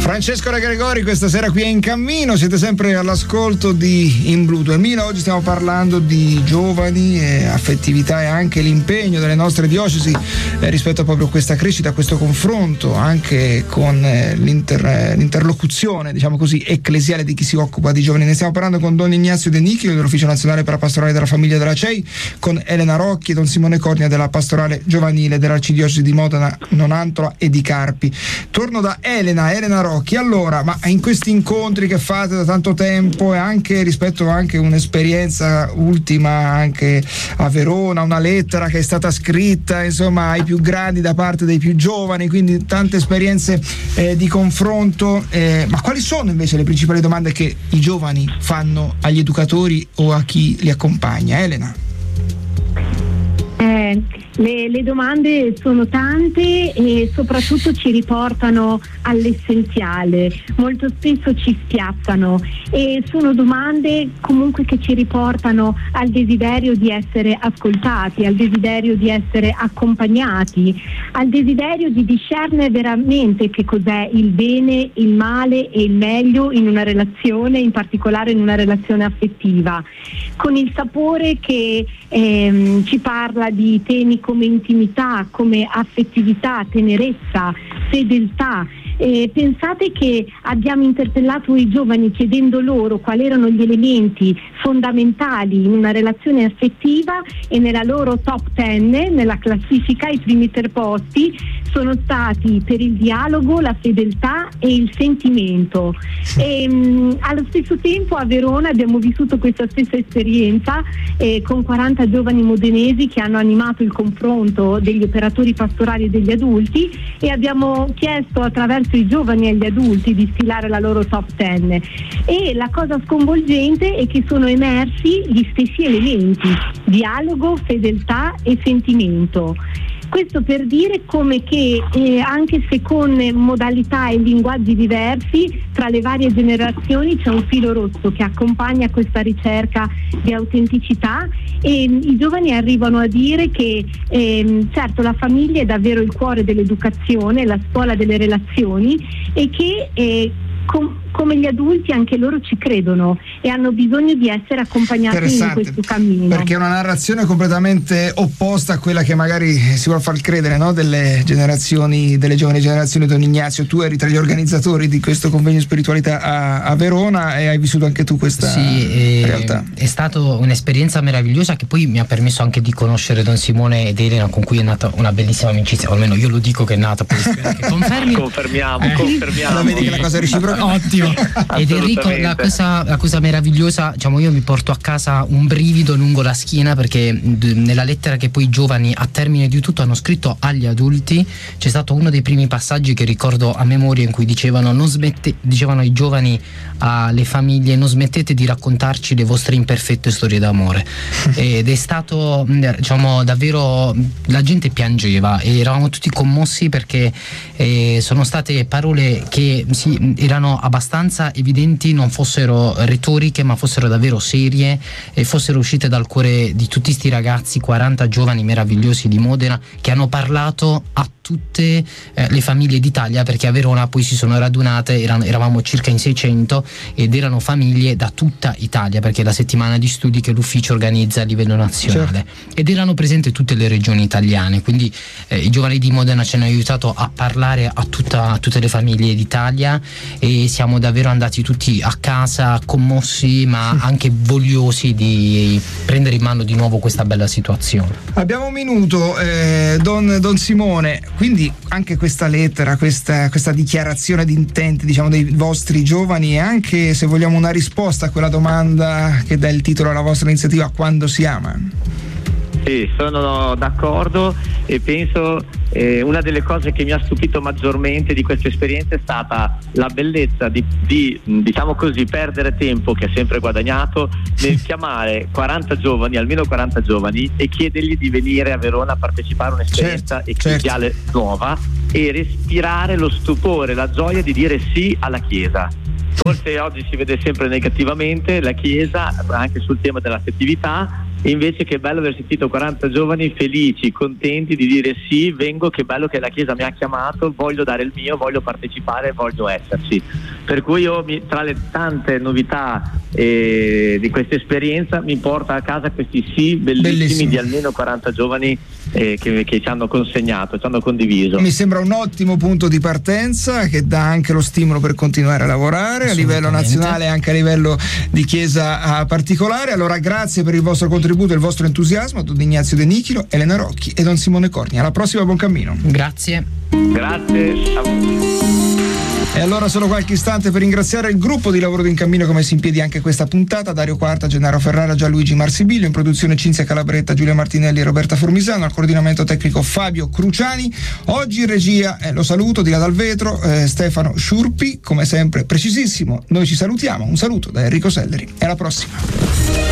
Francesco De Gregori questa sera qui è In Cammino, siete sempre all'ascolto di In Blu 2000. Oggi stiamo parlando di giovani, affettività e anche l'impegno delle nostre diocesi rispetto a proprio questa crescita, questo confronto anche con l'interlocuzione, diciamo così, ecclesiale di chi si occupa di giovani. Ne stiamo parlando con Don Ignazio De Nicchio dell'Ufficio Nazionale per la Pastorale della Famiglia della CEI, con Elena Rocchi e Don Simone Cornia della Pastorale Giovanile dell'Arcidiocesi di Modena, Nonantola e di Carpi. Torno da Elena Rocchi. Allora, ma in questi incontri che fate da tanto tempo e anche rispetto anche un'esperienza ultima anche a Verona, una lettera che è stata scritta insomma ai più grandi da parte dei più giovani, quindi tante esperienze di confronto, ma quali sono invece le principali domande che i giovani fanno agli educatori o a chi li accompagna? Elena? Le domande sono tante e soprattutto ci riportano all'essenziale, molto spesso ci spiazzano e sono domande comunque che ci riportano al desiderio di essere ascoltati, al desiderio di essere accompagnati, al desiderio di discernere veramente che cos'è il bene, il male e il meglio in una relazione, in particolare in una relazione affettiva, con il sapore che ci parla di temi come intimità, come affettività, tenerezza, fedeltà. Pensate che abbiamo interpellato i giovani chiedendo loro quali erano gli elementi fondamentali in una relazione affettiva e nella loro top 10, nella classifica, i primi 3 posti sono stati per il dialogo, la fedeltà e il sentimento. Allo stesso tempo a Verona abbiamo vissuto questa stessa esperienza con 40 giovani modenesi che hanno animato il confronto degli operatori pastorali e degli adulti e abbiamo chiesto attraverso i giovani e gli adulti di stilare la loro top 10 e la cosa sconvolgente è che sono emersi gli stessi elementi: dialogo, fedeltà e sentimento. Questo per dire come che anche se con modalità e linguaggi diversi tra le varie generazioni c'è un filo rosso che accompagna questa ricerca di autenticità e i giovani arrivano a dire che certo la famiglia è davvero il cuore dell'educazione, la scuola delle relazioni e che come gli adulti anche loro ci credono e hanno bisogno di essere accompagnati in questo cammino. Perché è una narrazione completamente opposta a quella che magari si vuole far credere, no? Delle giovani generazioni. Don Ignazio, tu eri tra gli organizzatori di questo convegno spiritualità a Verona e hai vissuto anche tu questa realtà. È stata un'esperienza meravigliosa che poi mi ha permesso anche di conoscere Don Simone ed Elena, con cui è nata una bellissima amicizia, o almeno io lo dico che è nata, poi spero che confermi. Confermiamo. Vedi che la cosa è reciproca. Ottimo. Ed Enrico, la cosa meravigliosa, diciamo, io mi porto a casa un brivido lungo la schiena perché nella lettera che poi i giovani a termine di tutto hanno scritto agli adulti c'è stato uno dei primi passaggi che ricordo a memoria in cui dicevano ai giovani, alle famiglie: non smettete di raccontarci le vostre imperfette storie d'amore. Ed è stato, diciamo, davvero, la gente piangeva e eravamo tutti commossi perché sono state parole che erano abbastanza evidenti, non fossero retoriche ma fossero davvero serie e fossero uscite dal cuore di tutti sti ragazzi, 40 giovani meravigliosi di Modena, che hanno parlato a tutte le famiglie d'Italia, perché a Verona poi si sono radunate, eravamo circa in 600 ed erano famiglie da tutta Italia, perché è la settimana di studi che l'ufficio organizza a livello nazionale. Certo. Ed erano presenti tutte le regioni italiane, quindi i giovani di Modena ci hanno aiutato a parlare a tutte le famiglie d'Italia e siamo davvero andati tutti a casa commossi ma anche vogliosi di prendere in mano di nuovo questa bella situazione. Abbiamo un minuto, Don Simone, quindi anche questa lettera, questa dichiarazione di intenti, diciamo, dei vostri giovani, e anche, se vogliamo, una risposta a quella domanda che dà il titolo alla vostra iniziativa: quando si ama? Sì, sono d'accordo e penso una delle cose che mi ha stupito maggiormente di questa esperienza è stata la bellezza di diciamo così, perdere tempo, che è sempre guadagnato, nel chiamare 40 giovani, almeno 40 giovani, e chiedergli di venire a Verona a partecipare a un'esperienza ecclesiale nuova e respirare lo stupore, la gioia di dire sì alla Chiesa. Forse oggi si vede sempre negativamente la Chiesa, anche sul tema dell'affettività, E invece che bello aver sentito 40 giovani felici, contenti di dire sì, vengo, che bello che la Chiesa mi ha chiamato, voglio dare il mio, voglio partecipare, voglio esserci. Per cui io, tra le tante novità di questa esperienza, mi porta a casa questi sì bellissimi di almeno 40 giovani che ci hanno consegnato, ci hanno condiviso. Mi sembra un ottimo punto di partenza che dà anche lo stimolo per continuare a lavorare a livello nazionale e anche a livello di Chiesa particolare. Allora grazie per il vostro contributo e il vostro entusiasmo a Don Ignazio De Nichilo, Elena Rocchi e Don Simone Cornia. Alla prossima, buon cammino. Grazie. Grazie a voi. E allora solo qualche istante per ringraziare il gruppo di lavoro di In Cammino che ha messo in piedi anche questa puntata: Dario Quarta, Gennaro Ferrara, Gianluigi Marsibilio, in produzione Cinzia Calabretta, Giulia Martinelli e Roberta Formisano, al coordinamento tecnico Fabio Cruciani. Oggi in regia, lo saluto di là dal vetro, Stefano Sciurpi, come sempre precisissimo. Noi ci salutiamo, un saluto da Enrico Selleri e alla prossima.